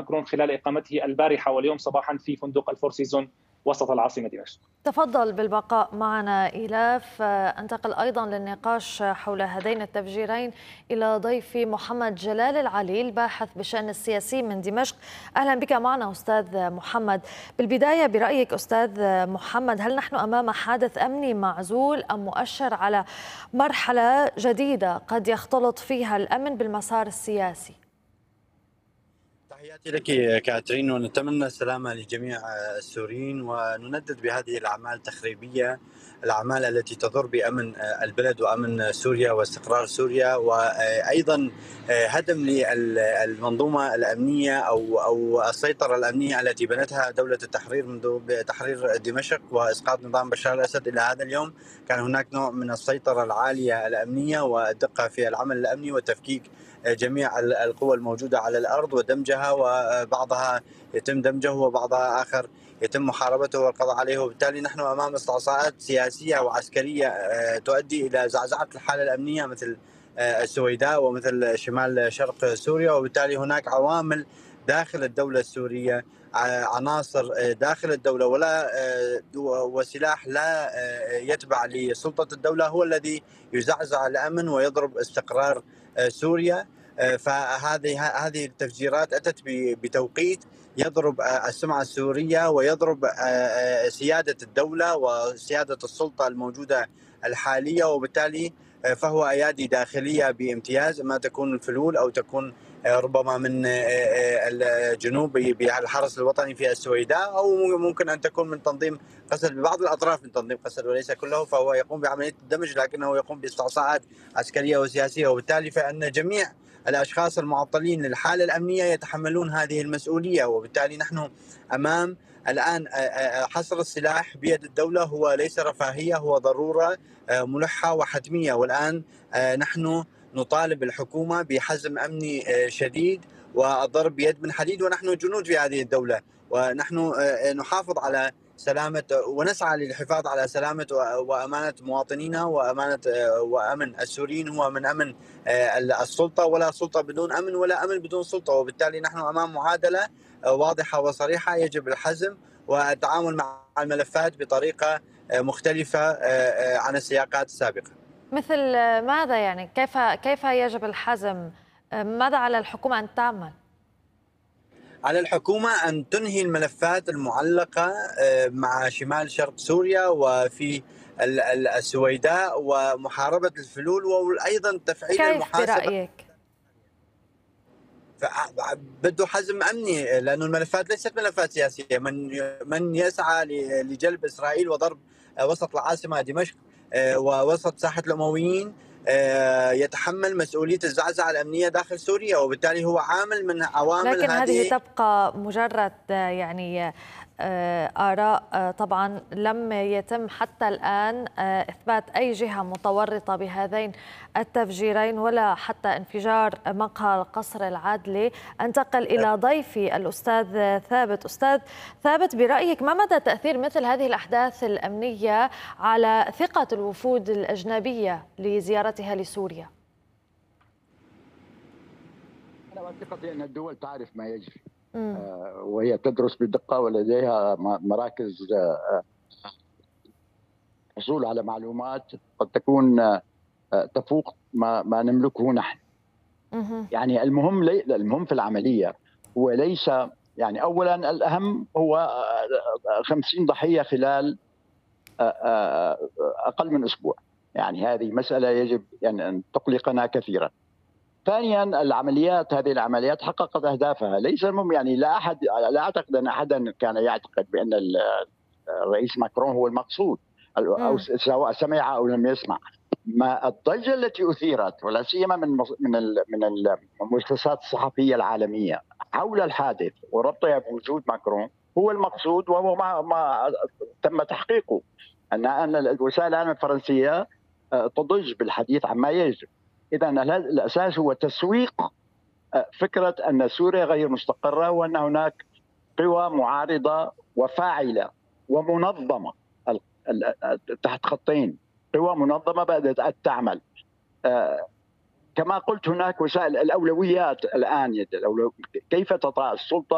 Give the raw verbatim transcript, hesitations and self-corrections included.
ماكرون خلال إقامته البارحة واليوم صباحا في فندق الفور سيزون وسط العاصمة دمشق. تفضل بالبقاء معنا إيلاف. أنتقل أيضا للنقاش حول هذين التفجيرين إلى ضيفي محمد جلال العليل باحث بشأن السياسي من دمشق. أهلا بك معنا أستاذ محمد. بالبداية برأيك أستاذ محمد، هل نحن أمام حادث أمني معزول أم مؤشر على مرحلة جديدة قد يختلط فيها الأمن بالمسار السياسي؟ تحياتي لك كاترين، ونتمنى السلامة لجميع السوريين، ونندد بهذه الأعمال التخريبية، الأعمال التي تضر بأمن البلد وأمن سوريا واستقرار سوريا، وأيضا هدم للمنظومة الأمنية أو أو السيطرة الأمنية التي بنتها دولة التحرير منذ تحرير دمشق وإسقاط نظام بشار الأسد إلى هذا اليوم. كان هناك نوع من السيطرة العالية الأمنية والدقة في العمل الأمني وتفكيك جميع القوى الموجودة على الأرض ودمجها، وبعضها يتم دمجه وبعضها آخر يتم محاربته والقضاء عليه. وبالتالي نحن أمام استعصاءات سياسية وعسكرية تؤدي إلى زعزعة الحالة الأمنية مثل السويداء ومثل شمال شرق سوريا. وبالتالي هناك عوامل داخل الدولة السورية، عناصر داخل الدولة ولا وسلاح لا يتبع لسلطة الدولة هو الذي يزعزع الأمن ويضرب استقرار سوريا. فهذه هذه التفجيرات أتت بتوقيت يضرب السمعة السورية ويضرب سيادة الدولة وسيادة السلطة الموجودة الحالية، وبالتالي فهو أيادي داخلية بامتياز، ما تكون الفلول أو تكون ربما من الجنوب بالحرس الوطني في السويداء، أو ممكن أن تكون من تنظيم قسد ببعض الأطراف من تنظيم قسد وليس كله، فهو يقوم بعملية الدمج لكنه يقوم باستعصاءات عسكرية وسياسية. وبالتالي فإن جميع الأشخاص المعطلين للحالة الأمنية يتحملون هذه المسؤولية. وبالتالي نحن أمام الآن حصر السلاح بيد الدولة هو ليس رفاهية، هو ضرورة ملحة وحتمية. والآن نحن نطالب الحكومة بحزم أمني شديد والضرب بيد من حديد، ونحن جنود في هذه الدولة، ونحن نحافظ على سلامة ونسعى للحفاظ على سلامة وأمانة مواطنينا وأمانة وأمن السوريين. هو من أمن السلطة، ولا سلطة بدون أمن ولا أمن بدون سلطة. وبالتالي نحن أمام معادلة واضحة وصريحة، يجب الحزم والتعامل مع الملفات بطريقة مختلفة عن السياقات السابقة. مثل ماذا يعني؟ كيف كيف يجب الحزم؟ ماذا على الحكومة أن تعمل؟ على الحكومة أن تنهي الملفات المعلقة مع شمال شرق سوريا وفي السويداء ومحاربة الفلول، وأيضا تفعيل كيف المحاسبة. برأيك؟ بده حزم أمني، لأن الملفات ليست ملفات سياسية. من من يسعى لجلب إسرائيل وضرب وسط العاصمة دمشق ووسط ساحة الأمويين يتحمل مسؤولية الزعزعة الأمنية داخل سوريا، وبالتالي هو عامل من عوامل لكن هذه هذه. تبقى مجرد يعني آراء، طبعا لم يتم حتى الآن إثبات أي جهة متورطة بهذين التفجيرين ولا حتى انفجار مقهى القصر العادلي. أنتقل إلى ضيفي الأستاذ ثابت. أستاذ ثابت، برأيك ما مدى تأثير مثل هذه الأحداث الأمنية على ثقة الوفود الأجنبية لزيارتها لسوريا؟ أنا أعتقد أن الدول تعرف ما يجري آه وهي تدرس بدقة ولديها مراكز آه حصول على معلومات قد تكون آه تفوق ما, ما نملكه نحن. يعني المهم لي المهم في العملية هو ليس يعني أولا الأهم هو خمسين ضحية خلال أقل من أسبوع. يعني هذه مسألة يجب يعني أن تقلقنا كثيرا. ثانيا العمليات هذه العمليات حققت اهدافها. ليس المهم يعني لا احد لا اعتقد ان احدا كان يعتقد بان الرئيس ماكرون هو المقصود، او سواء سمع او لم يسمع. ما الضجه التي اثيرت ولا سيما من من من المؤسسات الصحفيه العالميه حول الحادث وربطها بوجود ماكرون هو المقصود، وهو ما, ما تم تحقيقه. ان ان الوسائل الاعلام الفرنسيه تضج بالحديث عما يجري. إذا الأساس هو تسويق فكرة أن سوريا غير مستقرة، وأن هناك قوى معارضة وفاعلة ومنظمة تحت خطين. قوى منظمة بدأت تعمل. كما قلت هناك وسائل الأولويات الآن، كيف تضع السلطة